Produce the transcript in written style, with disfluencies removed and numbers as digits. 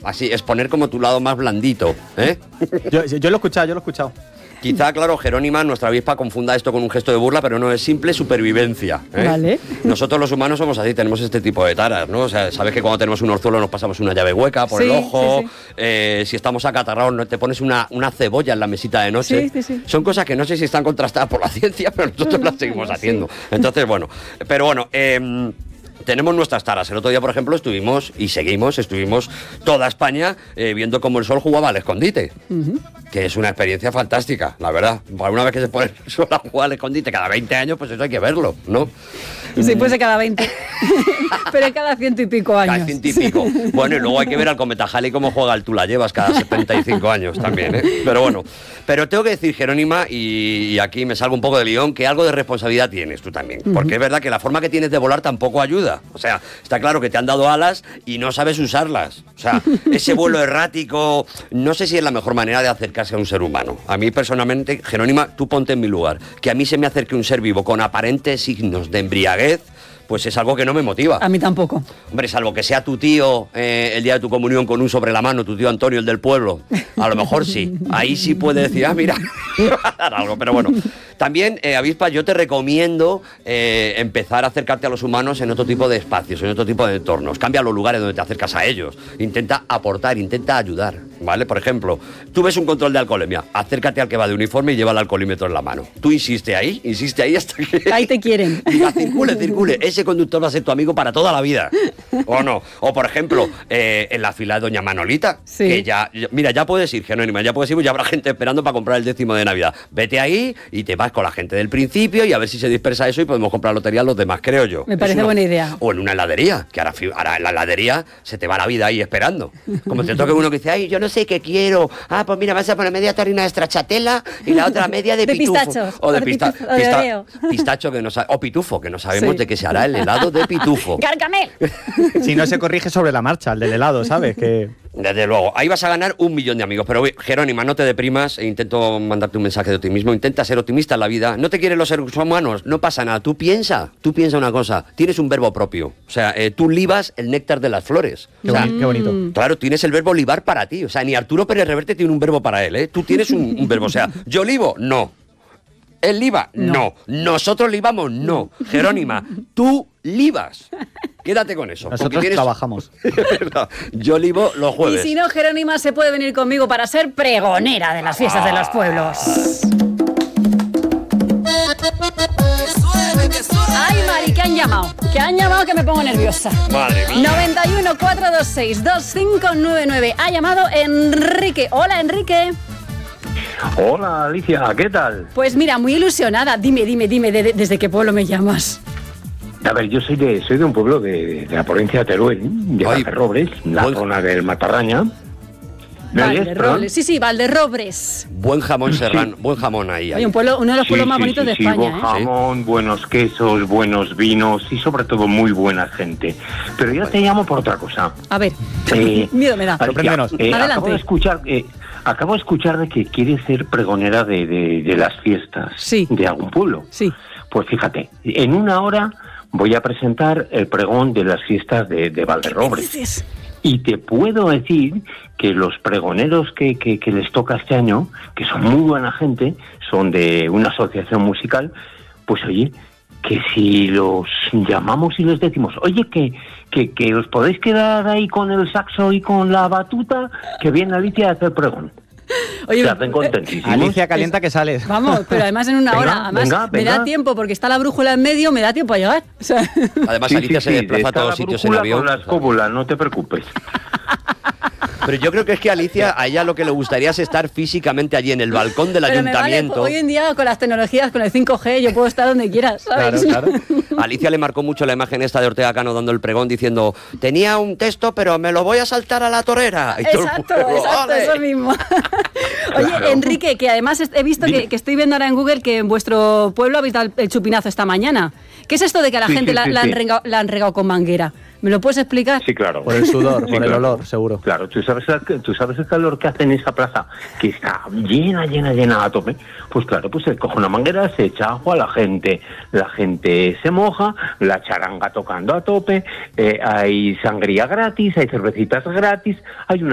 así, exponer como tu lado más blandito, ¿eh? Yo lo he escuchado. Quizá, claro, Jerónima, nuestra avispa, confunda esto con un gesto de burla, pero no, es simple supervivencia, ¿eh? Vale. Nosotros los humanos somos así, tenemos este tipo de taras, ¿no? O sea, sabes que cuando tenemos un orzuelo nos pasamos una llave hueca por el ojo, si estamos acatarrados te pones una cebolla en la mesita de noche. Sí. Son cosas que no sé si están contrastadas por la ciencia, pero nosotros las seguimos haciendo. Entonces, bueno, pero bueno... tenemos nuestras taras. El otro día, por ejemplo, estuvimos toda España viendo cómo el sol jugaba al escondite, que es una experiencia fantástica, la verdad. Para una vez que se pone el sol a jugar al escondite cada 20 años, pues eso hay que verlo, ¿no? Si fuese cada 20, pero cada 100 y pico años. Cada 100 y pico. Bueno, y luego hay que ver al Cometa Halley cómo juega el Tú la llevas cada 75 años también, ¿eh? Pero bueno, pero tengo que decir, Jerónima, y aquí me salgo un poco de lión, que algo de responsabilidad tienes tú también, porque es verdad que la forma que tienes de volar tampoco ayuda. O sea, está claro que te han dado alas y no sabes usarlas. O sea, ese vuelo errático, no sé si es la mejor manera de acercarse a un ser humano. A mí personalmente, Jerónima, tú ponte en mi lugar, que a mí se me acerque un ser vivo con aparentes signos de embriaguez, pues es algo que no me motiva. A mí tampoco. Hombre, salvo que sea tu tío el día de tu comunión con un sobre la mano, tu tío Antonio, el del pueblo. A lo mejor sí. Ahí sí puede decir, mira, me va a dar algo. Pero bueno, también, avispa, yo te recomiendo empezar a acercarte a los humanos en otro tipo de espacios, en otro tipo de entornos. Cambia los lugares donde te acercas a ellos. Intenta aportar, intenta ayudar, ¿vale? Por ejemplo, tú ves un control de alcoholemia, acércate al que va de uniforme y lleva el alcoholímetro en la mano. Tú insiste ahí hasta que... Ahí te quieren. Diga, circule. Ese conductor va a ser tu amigo para toda la vida. ¿O no? O, por ejemplo, en la fila de Doña Manolita, que mira, ya puedes ir, Jerónima, ya puedes ir, pues ya habrá gente esperando para comprar el 10º de Navidad. Vete ahí y te vas con la gente del principio y a ver si se dispersa eso y podemos comprar lotería a los demás, creo yo. Me parece buena idea. O en una heladería, que ahora en la heladería se te va la vida ahí esperando. Como te toque uno que dice, ay, yo no sé qué quiero. Ah, pues mira, vas a poner media tarrina de stracciatella y la otra media de pitufo. Pistachos. O de pistacho que no o pitufo, que no sabemos de qué se hará el helado de pitufo. ¡Gargamel! Si no se corrige sobre la marcha, el del helado, ¿sabes? Que... Desde luego, ahí vas a ganar 1 millón de amigos. Pero Jerónima, no te deprimas, intento mandarte un mensaje de optimismo, intenta ser optimista en la vida. No te quieren los seres humanos, no pasa nada. Tú piensa una cosa, tienes un verbo propio. O sea, tú libas el néctar de las flores. Qué bonito. Claro, tienes el verbo libar para ti. O sea, ni Arturo Pérez Reverte tiene un verbo para él, ¿eh? Tú tienes un verbo. O sea, yo libo, no. ¿Él liba? No. ¿Nosotros libamos? No. Jerónima, tú libas. Quédate con eso. Nosotros trabajamos. Yo libo los jueves. Y si no, Jerónima se puede venir conmigo para ser pregonera de las fiestas de los pueblos. Ay, Mari, que han llamado. Que me pongo nerviosa. Madre mía. 91 426 2599. Ha llamado Enrique. Hola, Enrique. Hola, Alicia, ¿qué tal? Pues mira, muy ilusionada. Dime, ¿desde qué pueblo me llamas? A ver, yo soy de un pueblo de la provincia de Teruel, de Valderrobres, la zona del Matarraña. Valderrobres, sí, Valderrobres. Buen jamón serrano, buen jamón ahí. Hay uno de los pueblos más bonitos de España. Buen jamón, buenos quesos, buenos vinos y sobre todo muy buena gente. Pero yo te llamo por otra cosa. A ver, miedo me da. Sorpréndenos. Adelante. Acabo de escuchar de que quieres ser pregonera de las fiestas de algún pueblo. Sí. Pues fíjate, en 1 hora voy a presentar el pregón de las fiestas de Valderrobres. Y te puedo decir que los pregoneros que les toca este año, que son muy buena gente, son de una asociación musical, pues oye, que si los llamamos y les decimos, oye, que os podéis quedar ahí con el saxo y con la batuta, que viene Alicia a hacer pregón. Oye, se hacen contentísimos. Alicia, calienta que sales. Vamos, pero además en 1 hora. Además, me da tiempo, porque está la brújula en medio, me da tiempo a llegar. O sea... Además, Alicia se desplaza a todos sitios en avión. Con la escóbula, no te preocupes. Pero yo creo que es que a ella lo que le gustaría es estar físicamente allí en el balcón del ayuntamiento. Vale, hoy en día con las tecnologías, con el 5G, yo puedo estar donde quieras, ¿sabes? Claro. A Alicia le marcó mucho la imagen esta de Ortega Cano dando el pregón diciendo, tenía un texto, pero me lo voy a saltar a la torera. Y exacto, eso mismo. Oye, claro. Enrique, que además he visto que estoy viendo ahora en Google que en vuestro pueblo habéis dado el chupinazo esta mañana. ¿Qué es esto de que a la gente la han regado con manguera? ¿Me lo puedes explicar? Sí, claro. Por el sudor, por el olor, seguro. Claro, ¿tú sabes el calor que hace en esa plaza, que está llena a tope? Pues claro, pues se coge una manguera, se echa agua a la gente se moja, la charanga tocando a tope, hay sangría gratis, hay cervecitas gratis, hay una